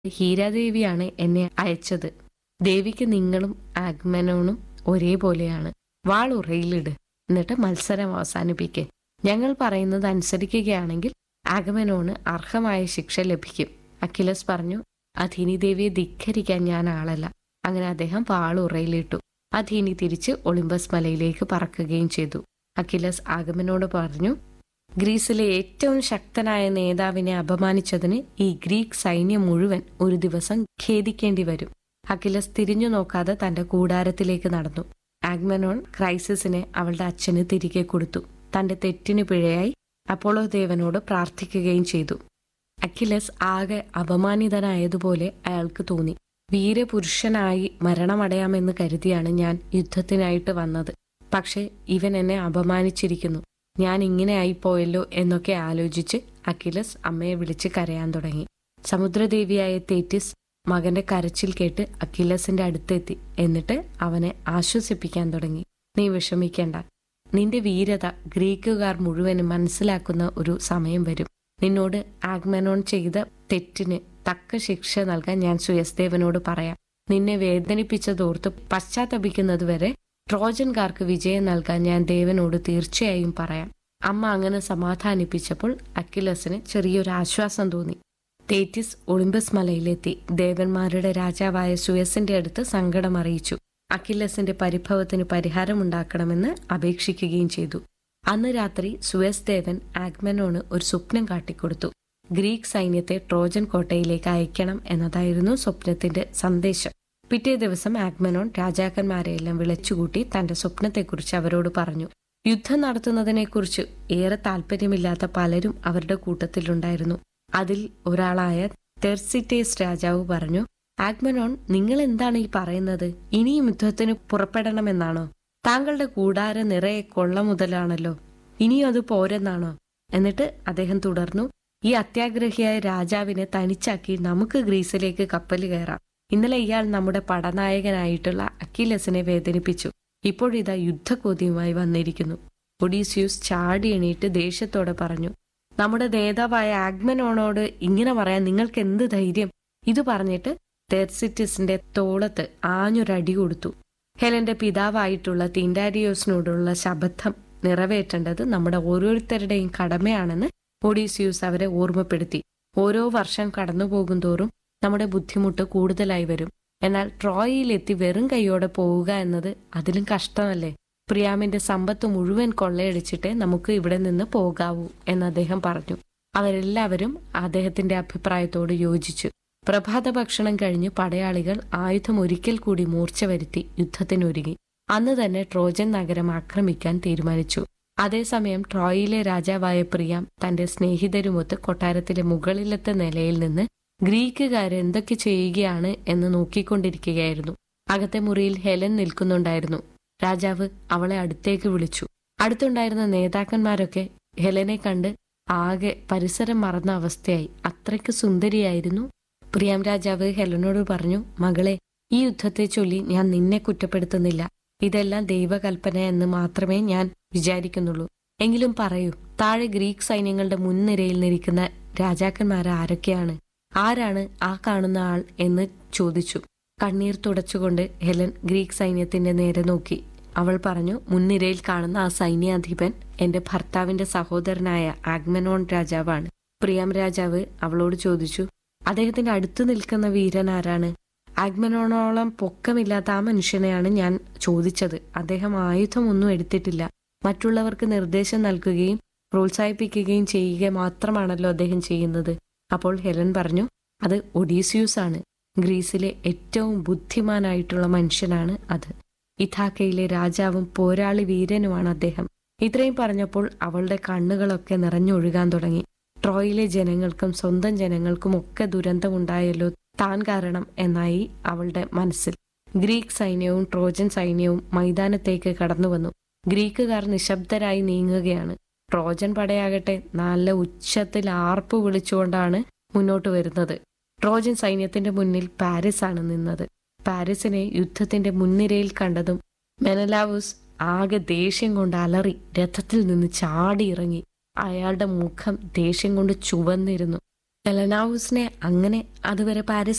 ഹീരാദേവിയാണ് എന്നെ അയച്ചത്. ദേവിക്ക് നിങ്ങളും ആഗ്മനോണും ഒരേപോലെയാണ്. വാൾ ഉറയിലിട്, എന്നിട്ട് മത്സരം അവസാനിപ്പിക്ക്. ഞങ്ങൾ പറയുന്നത് അനുസരിക്കുകയാണെങ്കിൽ ആഗമനോണ് അർഹമായ ശിക്ഷ ലഭിക്കും. അഖിലസ് പറഞ്ഞു, അഥീനി ദേവിയെ ധിക്കരിക്കാൻ ഞാൻ ആളല്ല. അങ്ങനെ അദ്ദേഹം വാൾ ഉറയിലിട്ടു. അഥീനി തിരിച്ച് ഒളിമ്പസ് മലയിലേക്ക് പറക്കുകയും ചെയ്തു. അഖിലസ് ആഗമനോട് പറഞ്ഞു, ഗ്രീസിലെ ഏറ്റവും ശക്തനായ നേതാവിനെ അപമാനിച്ചതിന് ഈ ഗ്രീക്ക് സൈന്യം മുഴുവൻ ഒരു ദിവസം ഖേദിക്കേണ്ടി വരും. അഖിലസ് തിരിഞ്ഞു നോക്കാതെ തന്റെ കൂടാരത്തിലേക്ക് നടന്നു. ആഗ്മനോൺ ക്രൈസിസിനെ അവളുടെ അച്ഛന് തിരികെ കൊടുത്തു. തന്റെ തെറ്റിനു പിഴയായി അപ്പോളോ ദേവനോട് പ്രാർത്ഥിക്കുകയും ചെയ്തു. അഖിലസ് ആകെ അപമാനിതനായതുപോലെ അയാൾക്ക് തോന്നി. വീരപുരുഷനായി മരണമടയാമെന്ന് കരുതിയാണ് ഞാൻ യുദ്ധത്തിനായിട്ട് വന്നത്. പക്ഷെ ഇവൻ എന്നെ അപമാനിച്ചിരിക്കുന്നു. ഞാൻ ഇങ്ങനെ ആയിപ്പോയല്ലോ എന്നൊക്കെ ആലോചിച്ച് അഖിലസ് അമ്മയെ വിളിച്ച് കരയാൻ തുടങ്ങി. സമുദ്രദേവിയായ തേറ്റിസ് മകന്റെ കരച്ചിൽ കേട്ട് അഖിലസിന്റെ അടുത്തെത്തി. എന്നിട്ട് അവനെ ആശ്വസിപ്പിക്കാൻ തുടങ്ങി. നീ വിഷമിക്കേണ്ട. നിന്റെ വീരത ഗ്രീക്കുകാർ മുഴുവനും മനസ്സിലാക്കുന്ന ഒരു സമയം വരും. നിന്നോട് ആഗ്മനോൺ ചെയ്ത തെറ്റിന് തക്ക ശിക്ഷ നൽകാൻ ഞാൻ സുയസ്ദേവനോട് പറയാം. നിന്നെ വേദനിപ്പിച്ചതോർത്ത് പശ്ചാത്തപിക്കുന്നതുവരെ ട്രോജൻകാർക്ക് വിജയം നൽകാൻ ഞാൻ ദേവനോട് തീർച്ചയായും പറയാം. അമ്മ അങ്ങനെ സമാധാനിപ്പിച്ചപ്പോൾ അക്കിലസിന് ചെറിയൊരു ആശ്വാസം തോന്നി. തേറ്റിസ് ഒളിമ്പസ് മലയിലെത്തി ദേവന്മാരുടെ രാജാവായ സുയസിന്റെ അടുത്ത് സങ്കടം അറിയിച്ചു. അക്കിലസിന്റെ പരിഭവത്തിന് പരിഹാരമുണ്ടാക്കണമെന്ന് അപേക്ഷിക്കുകയും ചെയ്തു. അന്ന് രാത്രി സുയസ് ദേവൻ ആഗ്മനോണ് ഒരു സ്വപ്നം കാട്ടിക്കൊടുത്തു. ഗ്രീക്ക് സൈന്യത്തെ ട്രോജൻ കോട്ടയിലേക്ക് അയക്കണം എന്നതായിരുന്നു സ്വപ്നത്തിന്റെ സന്ദേശം. പിറ്റേ ദിവസം ആഗ്മനോൺ രാജാക്കന്മാരെയെല്ലാം വിളിച്ചുകൂട്ടി തന്റെ സ്വപ്നത്തെക്കുറിച്ച് അവരോട് പറഞ്ഞു. യുദ്ധം നടത്തുന്നതിനെക്കുറിച്ച് ഏറെ താല്പര്യമില്ലാത്ത പലരും അവരുടെ കൂട്ടത്തിലുണ്ടായിരുന്നു. അതിൽ ഒരാളായ തെർസിറ്റേസ് രാജാവ് പറഞ്ഞു, ആഗ്മനോൺ, നിങ്ങൾ എന്താണ് ഈ പറയുന്നത്? ഇനിയും യുദ്ധത്തിന് പുറപ്പെടണമെന്നാണോ? താങ്കളുടെ കൂടാര നിറയെ കൊള്ള മുതലാണല്ലോ. ഇനിയും അത് പോരെന്നാണോ? എന്നിട്ട് അദ്ദേഹം തുടർന്നു, ഈ അത്യാഗ്രഹിയായ രാജാവിനെ തനിച്ചാക്കി നമുക്ക് ഗ്രീസിലേക്ക് കപ്പൽ കയറാം. ഇന്നലെ ഇയാൾ നമ്മുടെ പടനായകനായിട്ടുള്ള അക്കിലസിനെ വേദനിപ്പിച്ചു. ഇപ്പോഴിതാ യുദ്ധക്കൊതിയുമായി വന്നിരിക്കുന്നു. ഒഡീസിയൂസ് ചാടി എണീറ്റ് ദേഷ്യത്തോടെ പറഞ്ഞു, നമ്മുടെ നേതാവായ ആഗ്മനോണോട് ഇങ്ങനെ പറയാൻ നിങ്ങൾക്ക് എന്ത് ധൈര്യം? ഇത് പറഞ്ഞിട്ട് തെർസിറ്റിസിന്റെ തോളത്ത് ആഞ്ഞൊരടി കൊടുത്തു. ഹെലന്റെ പിതാവായിട്ടുള്ള തിൻഡാരിയോസിനോടുള്ള ശപഥം നിറവേറ്റേണ്ടത് നമ്മുടെ ഓരോരുത്തരുടെയും കടമയാണെന്ന് ഒഡീസിയൂസ് അവരെ ഓർമ്മപ്പെടുത്തി. ഓരോ വർഷം കടന്നുപോകും തോറും നമ്മുടെ ബുദ്ധിമുട്ട് കൂടുതലായി വരും. എന്നാൽ ട്രോയിലെത്തി വെറും കൈയോടെ പോവുക എന്നത് അതിലും കഷ്ടമല്ലേ? പ്രിയാമിന്റെ സമ്പത്ത് മുഴുവൻ കൊള്ളയടിച്ചിട്ടേ നമുക്ക് ഇവിടെ നിന്ന് പോകാവൂ എന്ന് അദ്ദേഹം പറഞ്ഞു. അവരെല്ലാവരും അദ്ദേഹത്തിന്റെ അഭിപ്രായത്തോട് യോജിച്ചു. പ്രഭാത ഭക്ഷണം കഴിഞ്ഞ് പടയാളികൾ ആയുധം ഒരിക്കൽ കൂടി മൂർച്ച വരുത്തി യുദ്ധത്തിനൊരുങ്ങി. അന്ന് തന്നെ ട്രോജൻ നഗരം ആക്രമിക്കാൻ തീരുമാനിച്ചു. അതേസമയം ട്രോയിലെ രാജാവായ പ്രിയാം തന്റെ സ്നേഹിതരുമൊത്ത് കൊട്ടാരത്തിലെ മുകളിലത്തെ നിലയിൽ നിന്ന് ഗ്രീക്കുകാരെന്തൊക്കെ ചെയ്യുകയാണ് എന്ന് നോക്കിക്കൊണ്ടിരിക്കുകയായിരുന്നു. അകത്തെ മുറിയിൽ ഹെലൻ നിൽക്കുന്നുണ്ടായിരുന്നു. രാജാവ് അവളെ അടുത്തേക്ക് വിളിച്ചു. അടുത്തുണ്ടായിരുന്ന നേതാക്കന്മാരൊക്കെ ഹെലനെ കണ്ട് ആകെ പരിസരം മറന്ന അവസ്ഥയായി. അത്രയ്ക്ക് സുന്ദരിയായിരുന്നു. പ്രിയാം രാജാവ് ഹെലനോട് പറഞ്ഞു, മകളെ, ഈ യുദ്ധത്തെ ചൊല്ലി ഞാൻ നിന്നെ കുറ്റപ്പെടുത്തുന്നില്ല. ഇതെല്ലാം ദൈവകൽപ്പന എന്ന് മാത്രമേ ഞാൻ വിചാരിക്കുന്നുള്ളൂ. എങ്കിലും പറയൂ, താഴെ ഗ്രീക്ക് സൈന്യങ്ങളുടെ മുൻനിരയിൽ നിൽക്കുന്ന രാജാക്കന്മാർ ആരൊക്കെയാണ്? ആരാണ് ആ കാണുന്ന ആൾ എന്ന് ചോദിച്ചു. കണ്ണീർ തുടച്ചുകൊണ്ട് ഹെലൻ ഗ്രീക്ക് സൈന്യത്തിന്റെ നേരെ നോക്കി. അവൾ പറഞ്ഞു, മുൻനിരയിൽ കാണുന്ന ആ സൈന്യാധിപൻ എന്റെ ഭർത്താവിന്റെ സഹോദരനായ ആഗ്മനോൺ രാജാവാണ്. പ്രിയാം രാജാവ് അവളോട് ചോദിച്ചു, അദ്ദേഹത്തിന്റെ അടുത്ത് നിൽക്കുന്ന വീരൻ ആരാണ്? ആഗ്മനോണോളം പൊക്കമില്ലാത്ത ആ മനുഷ്യനെയാണ് ഞാൻ ചോദിച്ചത്. അദ്ദേഹം ആയുധമൊന്നും എടുത്തിട്ടില്ല. മറ്റുള്ളവർക്ക് നിർദ്ദേശം നൽകുകയും പ്രോത്സാഹിപ്പിക്കുകയും ചെയ്യുക മാത്രമാണല്ലോ അദ്ദേഹം ചെയ്യുന്നത്. അപ്പോൾ ഹെലൻ പറഞ്ഞു, അത് ഒഡീസിയൂസ് ആണ്. ഗ്രീസിലെ ഏറ്റവും ബുദ്ധിമാനായിട്ടുള്ള മനുഷ്യനാണ് അത്. ഇഥാക്കയിലെ രാജാവും പോരാളി വീരനുമാണ് അദ്ദേഹം. ഇത്രയും പറഞ്ഞപ്പോൾ അവളുടെ കണ്ണുകളൊക്കെ നിറഞ്ഞൊഴുകാൻ തുടങ്ങി. ട്രോയിലെ ജനങ്ങൾക്കും സ്വന്തം ജനങ്ങൾക്കും ഒക്കെ ദുരന്തമുണ്ടായല്ലോ താൻ കാരണം എന്നായി അവളുടെ മനസ്സിൽ. ഗ്രീക്ക് സൈന്യവും ട്രോജൻ സൈന്യവും മൈതാനത്തേക്ക് കടന്നു വന്നു. ഗ്രീക്കുകാർ നിശബ്ദരായി നീങ്ങുകയാണ്. ട്രോജൻ പടയാകട്ടെ നല്ല ഉച്ചത്തിൽ ആർപ്പ് വിളിച്ചുകൊണ്ടാണ് മുന്നോട്ട് വരുന്നത്. ട്രോജൻ സൈന്യത്തിന്റെ മുന്നിൽ പാരീസ് ആണ് നിന്നത്. പാരീസിനെ യുദ്ധത്തിന്റെ മുൻനിരയിൽ കണ്ടതും മെനലാവുസ് ആകെ ദേഷ്യം കൊണ്ട് അലറി രഥത്തിൽ നിന്ന് ചാടിയിറങ്ങി. അയാളുടെ മുഖം ദേഷ്യം കൊണ്ട് ചുവന്നിരുന്നു. മെലനാവുസിനെ അങ്ങനെ അതുവരെ പാരീസ്